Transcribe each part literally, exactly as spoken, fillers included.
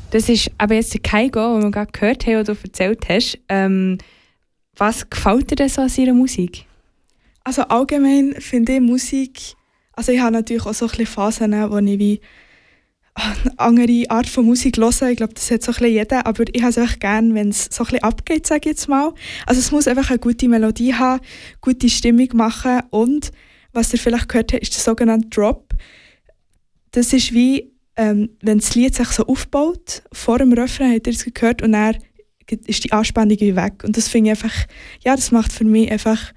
Das ist aber jetzt der Kaigo, den wir gerade gehört haben, was du erzählt hast. Ähm, was gefällt dir denn so an seiner Musik? Also allgemein finde ich Musik, also ich habe natürlich auch so ein bisschen Phasen, wo ich wie eine andere Art von Musik höre. Ich glaube, das hat so ein bisschen jeder, aber ich habe es einfach gerne, wenn es so ein bisschen abgeht, sage ich jetzt mal. Also es muss einfach eine gute Melodie haben, gute Stimmung machen und, was ihr vielleicht gehört habt, ist der sogenannte Drop. Das ist wie, ähm, wenn das Lied sich so aufbaut, vor dem Refrain habt ihr es gehört und dann ist die Anspannung wie weg. Und das finde ich einfach, ja, das macht für mich einfach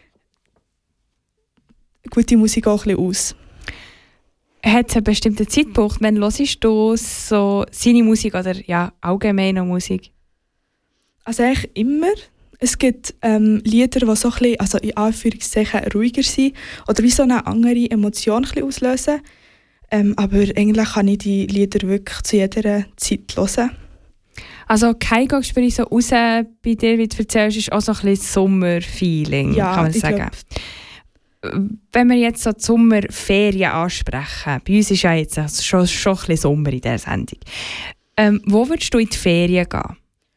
gute Musik auch ein bisschen aus. Hat es einen bestimmten Zeitpunkt, wenn hörst du so seine Musik oder ja, allgemeine Musik? Also eigentlich immer. Es gibt ähm, Lieder, die so ein bisschen, also in Anführungszeichen ruhiger sind oder wie so eine andere Emotion ein bisschen auslösen. Ähm, aber eigentlich kann ich die Lieder wirklich zu jeder Zeit hören. Also Kaigo spüre ich so raus, bei dir, wie du erzählst, ist auch so ein bisschen Sommerfeeling, ja, kann man sagen. Glaub, wenn wir jetzt so die Sommerferien ansprechen, bei uns ist ja jetzt also schon, schon ein bisschen Sommer in dieser Sendung. Ähm, wo würdest du in die Ferien gehen?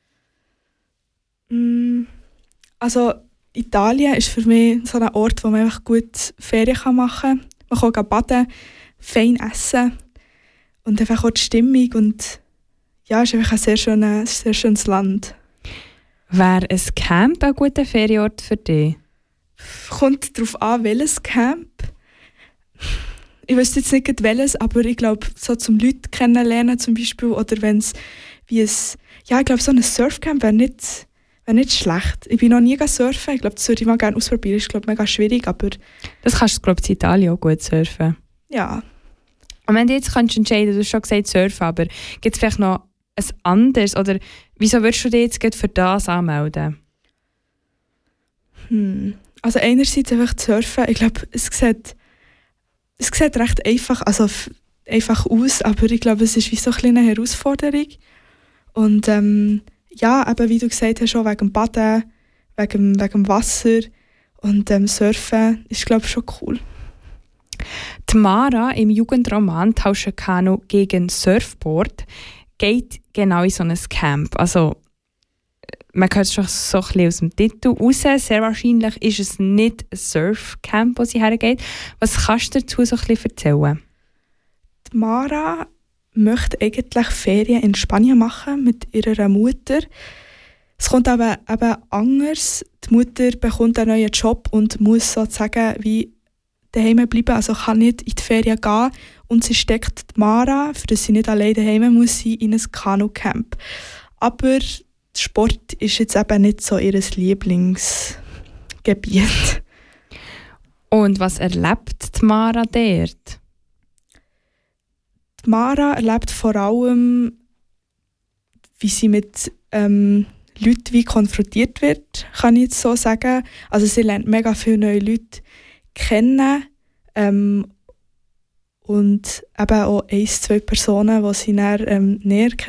Mm, also Italien ist für mich so ein Ort, wo man einfach gut Ferien machen kann. Man kann auch baden, fein essen und einfach auch die Stimmung. Und ja, es ist einfach ein sehr, schöne, sehr schönes Land. Wäre ein Camp ein guter Ferienort für dich? Kommt darauf an, welches Camp. Ich wüsste jetzt nicht welches, aber ich glaube, so zum Leute kennenlernen zum Beispiel, oder wenn es wie ein, ja, ich glaube, so ein Surfcamp wäre nicht, wär nicht schlecht. Ich bin noch nie surfen, ich glaube, das würde ich mal gerne ausprobieren. Das ist, glaube ich, mega schwierig, aber... Das kannst du, glaube ich, in Italien auch gut surfen. Ja. Und wenn du jetzt kannst entscheiden, du hast schon gesagt surfen, aber gibt es vielleicht noch ein anderes, oder wieso würdest du dich jetzt gerade für das anmelden? Hm. Also einerseits einfach zu surfen, ich glaube, es sieht, es sieht recht einfach, also f- einfach aus, aber ich glaube, es ist wie so ein eine Herausforderung. Und ähm, ja, eben wie du gesagt hast, schon wegen dem Baden, wegen, wegen dem Wasser und ähm, Surfen ist, glaube ich, schon cool. Die Mara im Jugendroman «Tausche Kanu gegen Surfboard» geht genau in so ein Camp. Also man hört es schon so ein bisschen aus dem Titel raus. Sehr wahrscheinlich ist es nicht ein Surfcamp, wo sie hergeht. Was kannst du dazu so ein bisschen erzählen? Die Mara möchte eigentlich Ferien in Spanien machen mit ihrer Mutter. Es kommt aber eben anders. Die Mutter bekommt einen neuen Job und muss sozusagen wie daheim bleiben, also kann nicht in die Ferien gehen. Und sie steckt die Mara, für das sie nicht alleine daheim muss sein, in ein Kanu-Camp. Aber Sport ist jetzt eben nicht so ihr Lieblingsgebiet. Und was erlebt die Mara dort? Die Mara erlebt vor allem, wie sie mit ähm, Leuten wie konfrontiert wird, kann ich jetzt so sagen. Also sie lernt mega viele neue Leute kennen ähm, und eben auch ein, zwei Personen, die sie dann ähm, näher